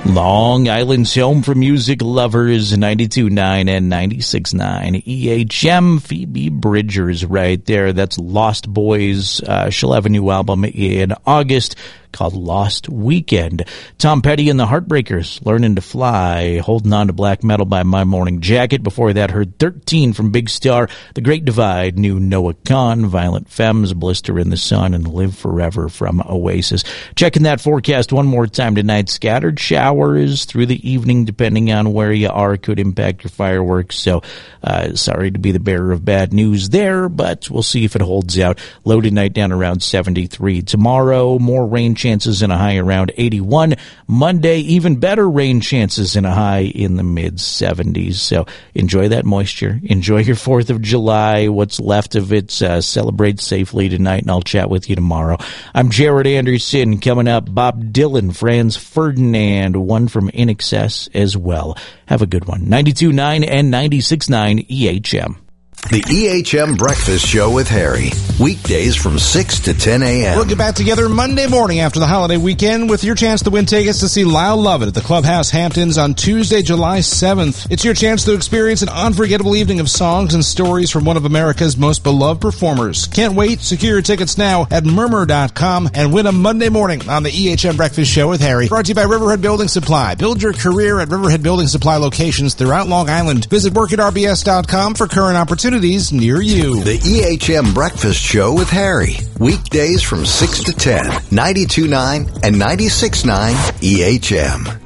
Long Island's home for music lovers, 92.9 and 96.9 EHM. Phoebe Bridgers right there. That's Lost Boys. She'll have a new album in August called Lost Weekend. Tom Petty and the Heartbreakers, Learning to Fly, Holding On to Black Metal by My Morning Jacket. Before that, heard 13 from Big Star, The Great Divide, new Noah Kahan, Violent Femmes, Blister in the Sun, and Live Forever from Oasis. Checking that forecast one more time tonight. Scattered showers through the evening, depending on where you are, could impact your fireworks. So, sorry to be the bearer of bad news there, but we'll see if it holds out. Low tonight down around 73. Tomorrow, more rain chances in a high around 81. Monday, even better rain chances in a high in the mid-70s. So enjoy that moisture. Enjoy your 4th of July, what's left of it. Celebrate safely tonight, and I'll chat with you tomorrow. I'm Jared Anderson. Coming up, Bob Dylan, Franz Ferdinand, one from In Excess as well. Have a good one. 92.9 and 96.9 EHM. The EHM Breakfast Show with Harry. Weekdays from 6 to 10 a.m. We'll get back together Monday morning after the holiday weekend with your chance to win tickets to see Lyle Lovett at the Clubhouse Hamptons on Tuesday, July 7th. It's your chance to experience an unforgettable evening of songs and stories from one of America's most beloved performers. Can't wait. Secure your tickets now at murmur.com and win a Monday morning on the EHM Breakfast Show with Harry. Brought to you by Riverhead Building Supply. Build your career at Riverhead Building Supply locations throughout Long Island. Visit workatrbs.com for current opportunities near you. The EHM Breakfast Show with Harry. Weekdays from 6 to 10. 92.9 and 96.9 EHM.